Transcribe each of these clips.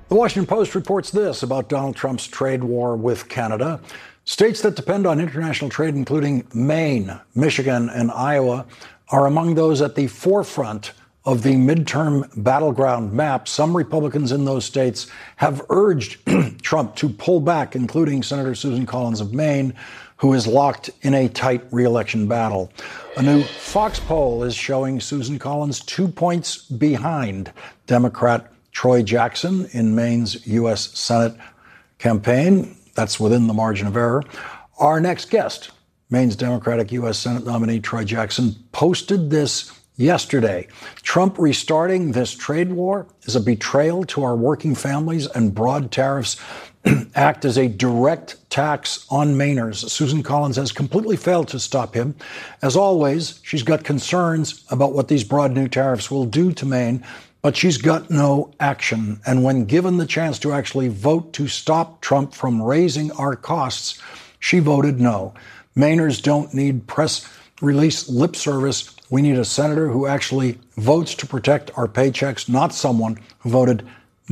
The Washington Post reports this about Donald Trump's trade war with Canada. States that depend on international trade, including Maine, Michigan, and Iowa, are among those at the forefront of the midterm battleground map. Some Republicans in those states have urged Trump to pull back, including Senator Susan Collins of Maine, who is locked in a tight re-election battle. A new Fox poll is showing Susan Collins 2 points behind Democrat Troy Jackson in Maine's U.S. Senate campaign. That's within the margin of error. Our next guest, Maine's Democratic U.S. Senate nominee Troy Jackson, posted this yesterday. Trump restarting this trade war is a betrayal to our working families, and broad tariffs act as a direct tax on Mainers. Susan Collins has completely failed to stop him. As always, she's got concerns about what these broad new tariffs will do to Maine, but she's got no action. And when given the chance to actually vote to stop Trump from raising our costs, she voted no. Mainers don't need press release lip service. We need a senator who actually votes to protect our paychecks, not someone who voted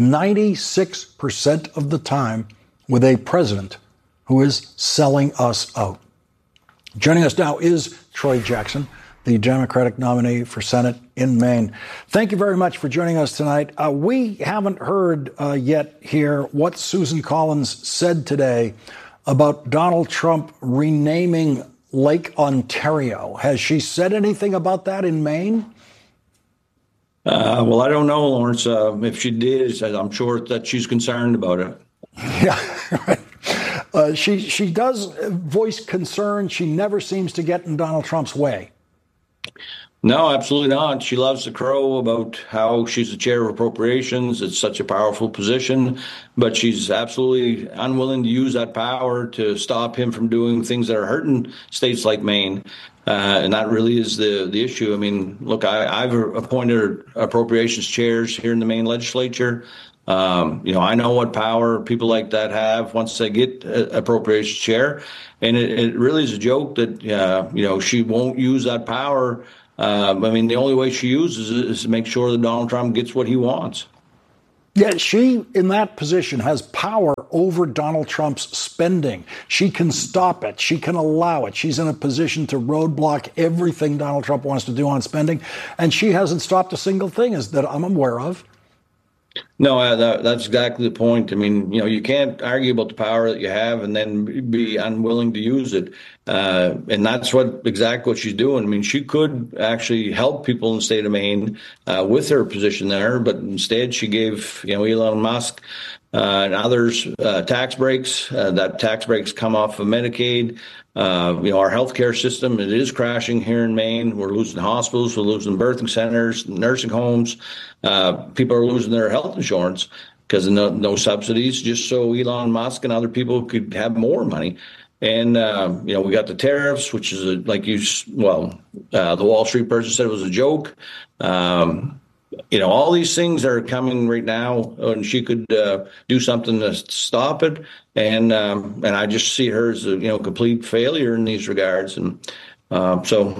96% of the time with a president who is selling us out. Joining us now is Troy Jackson, the Democratic nominee for Senate in Maine. Thank you very much for joining us tonight. We haven't heard yet here what Susan Collins said today about Donald Trump renaming Lake Ontario. Has she said anything about that in Maine? Well, I don't know, Lawrence. If she did, I'm sure that she's concerned about it. Yeah, right. She does voice concern. She never seems to get in Donald Trump's way. No, absolutely not. She loves to crow about how she's the chair of appropriations. It's such a powerful position, but she's absolutely unwilling to use that power to stop him from doing things that are hurting states like Maine. And that really is the issue. I mean, look, I've appointed appropriations chairs here in the Maine legislature. I know what power people like that have once they get appropriations chair. And it really is a joke that, she won't use that power. I mean, the only way she uses it is to make sure that Donald Trump gets what he wants. Yeah, she, in that position, has power over Donald Trump's spending. She can stop it. She can allow it. She's in a position to roadblock everything Donald Trump wants to do on spending. And she hasn't stopped a single thing that I'm aware of. No, that's exactly the point. I mean, you can't argue about the power that you have and then be unwilling to use it. And that's exactly what she's doing. I mean, she could actually help people in the state of Maine with her position there, but instead she gave, Elon Musk and others tax breaks. That tax breaks come off of Medicaid. Our healthcare system, it is crashing here in Maine. We're losing hospitals, we're losing birthing centers, nursing homes. People are losing their health insurance because of no subsidies, just so Elon Musk and other people could have more money. And, we got the tariffs, which is the Wall Street person said it was a joke. All these things are coming right now, and she could do something to stop it. And I just see her as a complete failure in these regards. And so.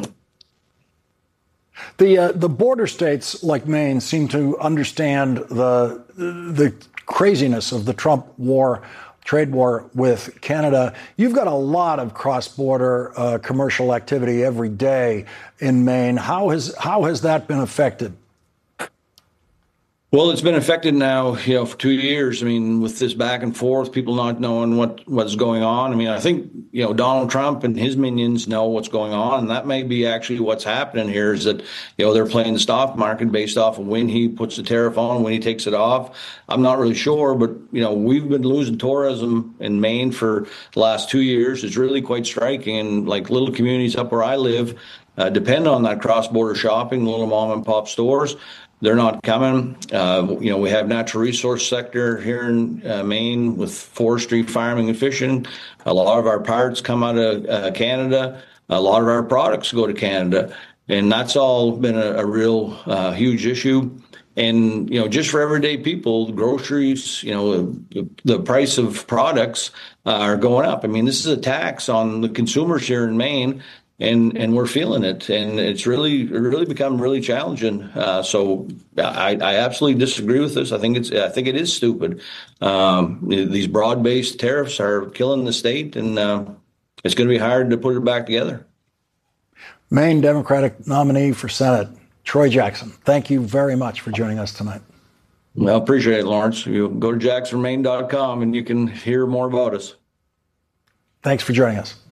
The border states like Maine seem to understand the craziness of the Trump trade war with Canada. You've got a lot of cross-border commercial activity every day in Maine. How has that been affected? Well, it's been affected now, for 2 years. I mean, with this back and forth, people not knowing what's going on. I mean, I think, Donald Trump and his minions know what's going on. And that may be actually what's happening here is that, they're playing the stock market based off of when he puts the tariff on, when he takes it off. I'm not really sure, but, we've been losing tourism in Maine for the last 2 years. It's really quite striking. And like little communities up where I live depend on that cross-border shopping, little mom and pop stores. They're not coming. We have natural resource sector here in Maine with forestry, farming, and fishing. A lot of our parts come out of Canada. A lot of our products go to Canada. And that's all been a real huge issue. And, just for everyday people, groceries, the price of products are going up. I mean, this is a tax on the consumers here in Maine. and we're feeling it, and it's really become really challenging. So I absolutely disagree with this. I think it is stupid. These broad-based tariffs are killing the state, and it's going to be hard to put it back together. Maine Democratic nominee for Senate, Troy Jackson, thank you very much for joining us tonight. Well, appreciate it, Lawrence. You go to jacksonmaine.com and you can hear more about us. Thanks for joining us.